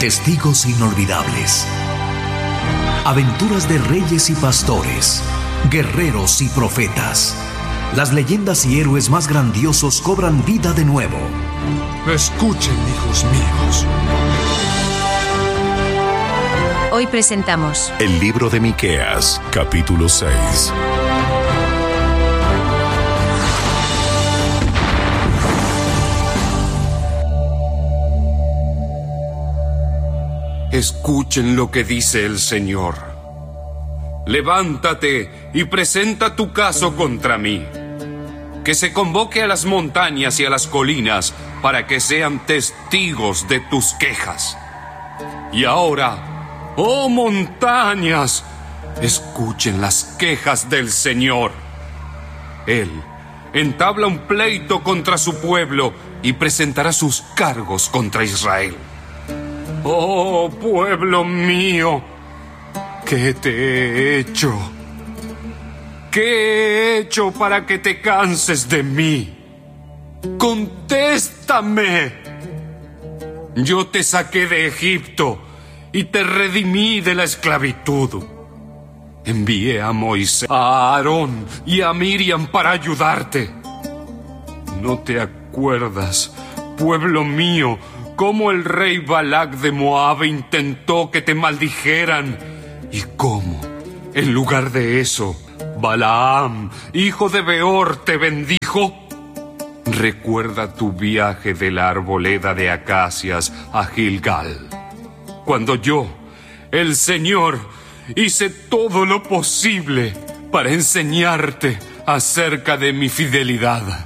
Testigos inolvidables. Aventuras de reyes y pastores, guerreros y profetas. Las leyendas y héroes más grandiosos cobran vida de nuevo. Escuchen, hijos míos. Hoy presentamos El libro de Miqueas, capítulo 6. Escuchen lo que dice el Señor. Levántate y presenta tu caso contra mí. Que se convoque a las montañas y a las colinas para que sean testigos de tus quejas. Y ahora, oh montañas, escuchen las quejas del Señor. Él entabla un pleito contra su pueblo y presentará sus cargos contra Israel. Oh, pueblo mío, ¿qué te he hecho? ¿Qué he hecho para que te canses de mí? ¡Contéstame! Yo te saqué de Egipto y te redimí de la esclavitud. Envié a Moisés, a Aarón y a Miriam para ayudarte. ¿No te acuerdas, pueblo mío, cómo el rey Balac de Moab intentó que te maldijeran? Y cómo, en lugar de eso, Balaam, hijo de Beor, te bendijo. Recuerda tu viaje de la arboleda de acacias a Gilgal, cuando yo, el Señor, hice todo lo posible para enseñarte acerca de mi fidelidad.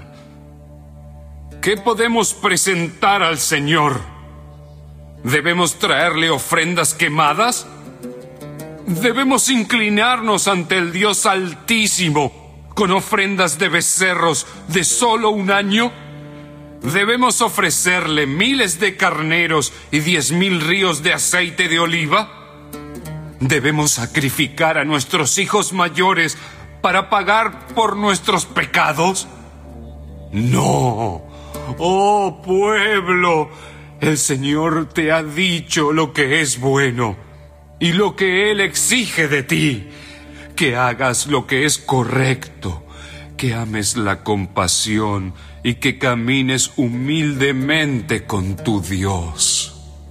¿Qué podemos presentar al Señor? ¿Debemos traerle ofrendas quemadas? ¿Debemos inclinarnos ante el Dios Altísimo con ofrendas de becerros de solo un año? ¿Debemos ofrecerle miles de carneros y 10,000 ríos de aceite de oliva? ¿Debemos sacrificar a nuestros hijos mayores para pagar por nuestros pecados? No. Oh pueblo, el Señor te ha dicho lo que es bueno y lo que Él exige de ti, que hagas lo que es correcto, que ames la compasión y que camines humildemente con tu Dios.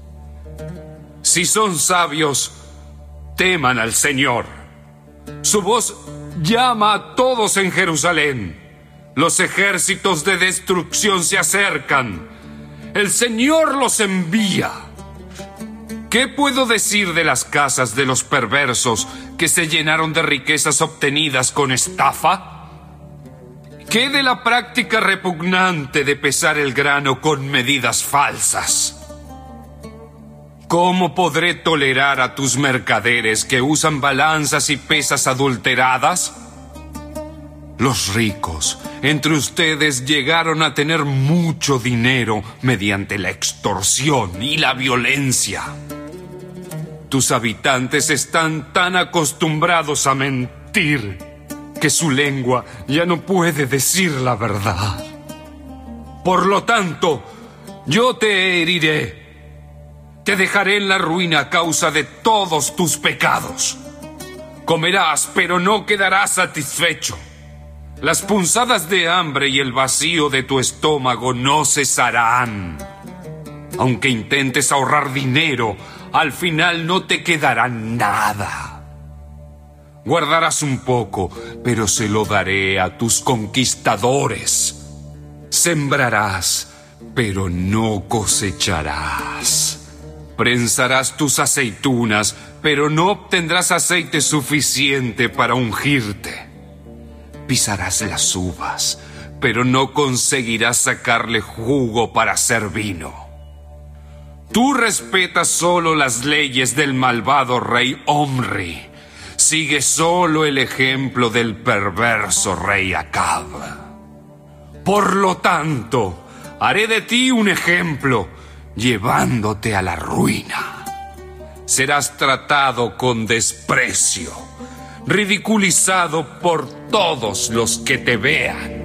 Si son sabios, teman al Señor. Su voz llama a todos en Jerusalén. Los ejércitos de destrucción se acercan. El Señor los envía. ¿Qué puedo decir de las casas de los perversos que se llenaron de riquezas obtenidas con estafa? ¿Qué de la práctica repugnante de pesar el grano con medidas falsas? ¿Cómo podré tolerar a tus mercaderes que usan balanzas y pesas adulteradas? Los ricos entre ustedes llegaron a tener mucho dinero mediante la extorsión y la violencia. Tus habitantes están tan acostumbrados a mentir que su lengua ya no puede decir la verdad. Por lo tanto, yo te heriré. Te dejaré en la ruina a causa de todos tus pecados. Comerás, pero no quedarás satisfecho. Las punzadas de hambre y el vacío de tu estómago no cesarán. Aunque intentes ahorrar dinero, al final no te quedará nada. Guardarás un poco, pero se lo daré a tus conquistadores. Sembrarás, pero no cosecharás. Prensarás tus aceitunas, pero no obtendrás aceite suficiente para ungirte. Pisarás las uvas, pero no conseguirás sacarle jugo para hacer vino. Tú respetas solo las leyes del malvado rey Omri. Sigue solo el ejemplo del perverso rey Acab. Por lo tanto, haré de ti un ejemplo, llevándote a la ruina. Serás tratado con desprecio, ridiculizado por todos los que te vean.